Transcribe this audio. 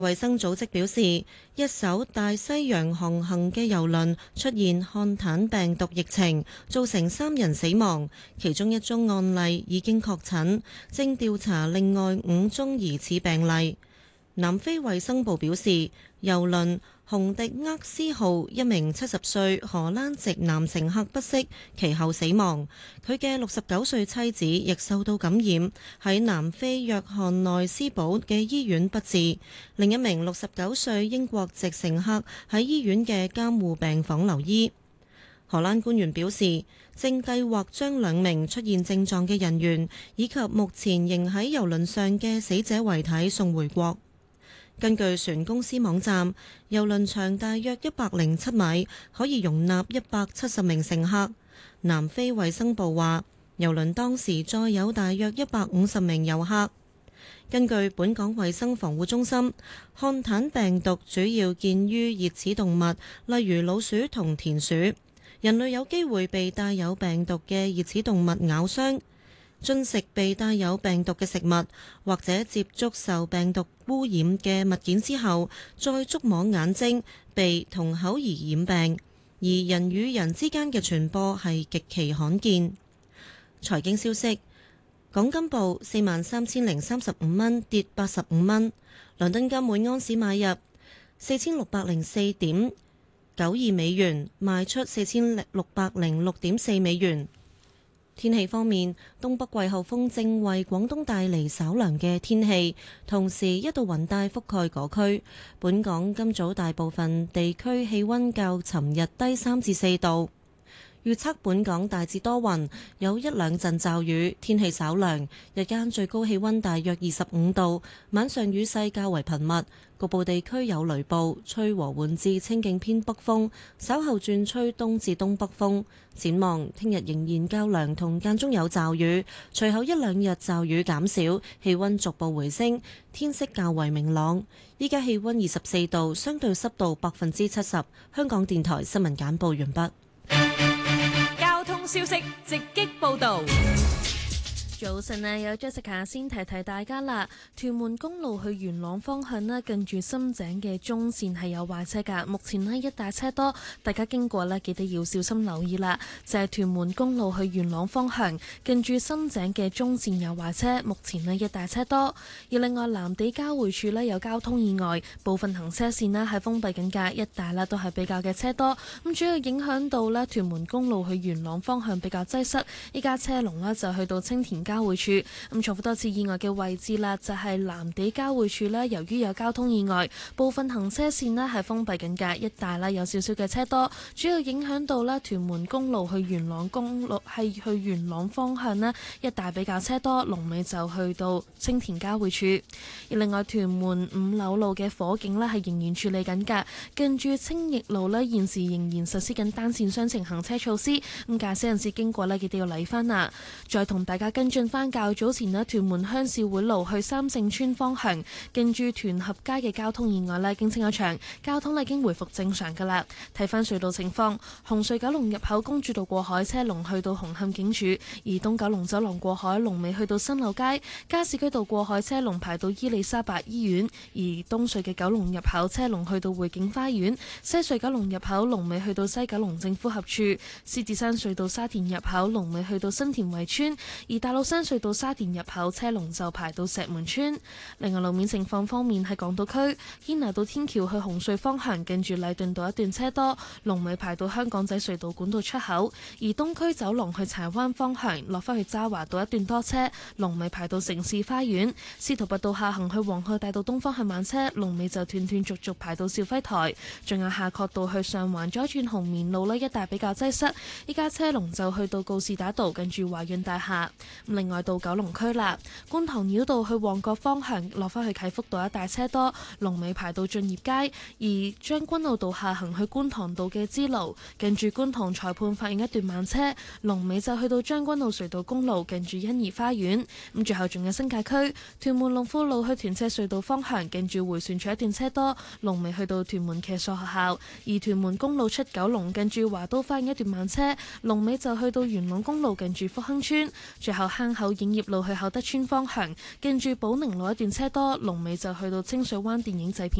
衛生組織表示，一艘大西洋航行嘅郵輪出現漢坦病毒疫情，造成3人死亡，其中1宗案例已經確診，正調查另外5宗疑似病例。南非衛生部表示，郵輪洪迪厄斯號一名70歲荷蘭籍男乘客不適，其後死亡。佢嘅69歲妻子亦受到感染，喺南非約翰內斯堡嘅醫院不治。另一名69歲英國籍乘客喺醫院嘅監護病房留醫。荷蘭官員表示，正計劃將2名出現症狀嘅人員以及目前仍喺郵輪上嘅死者遺體送回國。根據船公司網站，郵輪長大約107米，可以容納170名乘客。南非衛生部話，郵輪當時載有大約150名遊客。根據本港衛生防護中心，漢坦病毒主要見於熱齒動物，例如老鼠同田鼠。人類有機會被帶有病毒嘅熱齒動物咬傷。進食被帶有病毒嘅食物，或者接觸受病毒污染嘅物件之後，再觸摸眼睛、鼻同口而染病，而人與人之間嘅傳播係極其罕見。財經消息，港金報43,035蚊，跌85蚊。倫敦金每安士買入4604.92美元，賣出4606.4美元。天氣方面，東北季候風正為廣東帶嚟稍涼嘅天氣，同時一道雲帶覆蓋嗰區。本港今早大部分地區氣溫較尋日低3至4度。預測本港大致多雲，有1-2陣驟雨，天氣稍涼，日間最高氣溫大約25度，晚上雨勢較為頻密，局部地區有雷暴，吹和緩至清勁偏北風，稍後轉吹東至東北風。展望聽日仍然較涼，同間中有驟雨，隨後1-2日驟雨減少，氣溫逐步回升，天色較為明朗。依家氣溫24度，相對濕度70%。香港電台新聞簡報完畢。 交通消息直擊報道。 早晨啊，有 Jessica 先提大家啦。屯門公路去元朗方向咧，近住深井嘅中線係有壞車噶，目前咧一大車多，大家經過咧記得要小心留意啦。就係屯門公路去元朗方向，近住深井嘅中線有壞車，目前咧一大車多。而另外藍地交匯處咧有交通意外，部分行車線咧係封閉緊㗎，一帶咧都係比較嘅車多。咁主要影響到咧屯門公路去元朗方向比較擠塞，依家車龍咧就去到青田交匯處。咁重複多次意外嘅位置啦，就係藍地交匯處咧，由於有交通意外，部分行車線咧係封閉緊㗎，一帶咧有少少嘅車多，主要影響到咧屯門公路去元朗公路係去元朗方向咧，一帶比較車多，龍尾就去到青田交匯處。而另外屯門五柳路嘅火警咧係仍然處理緊㗎，近住青益路咧現時仍然實施緊單線雙程行車措施，咁駕駛人士經過咧記得要禮翻啊。再同大家跟進翻較早前咧屯門鄉事會路去三聖村方向，近住屯合街嘅交通意外咧經清咗場，交通咧已經回復正常㗎啦。睇翻隧道情況，紅隧九龍入口公主道過海車龍去到紅磡警署，而東九龍走廊過海龍尾去到新柳街，加士居道過海車龍排到伊利沙伯醫院，而東隧嘅九龍入口車龍去到匯景花園，西隧九龍入口龍尾去到西九龍政府合署，獅子山隧道沙田入口龍尾去到新田圍村，而大老山隧道沙田入口車龍就排到石門村。另外路面情況方面，喺港島區堅拿道天橋去紅隧方向，近住禮頓道一段車多，龍尾排到香港仔隧道管道出口；而東區走廊去柴灣方向，落返去渣華道一段多車，龍尾排到城市花園。司徒拔道下行去皇后大道東方向慢車，龍尾就斷斷續續排到肇輝台。仲有夏慤道去上環左轉紅棉路呢一帶比較擠塞，依家車龍就去到告士打道，近住華潤大廈。另外到九龍區啦，觀塘繞道去旺角方向，落返去啟福道一帶車多，龍尾排到駿業街；而將軍澳道下行去觀塘道嘅支路，近住觀塘裁判法院一段慢車，龍尾就去到將軍澳隧道公路，近住欣怡花園。咁最後仲有新界區屯門龍富路去屯赤隧道方向，近住迴旋處一段車多，龍尾去到屯門騎術學校；而屯門公路出九龍，近住華都花園一段慢車，龍尾就去到元朗公路近住福亨村。最後坑口影業路去厚德村方向，近住寶寧路一段車多，龍尾就去到清水灣電影製片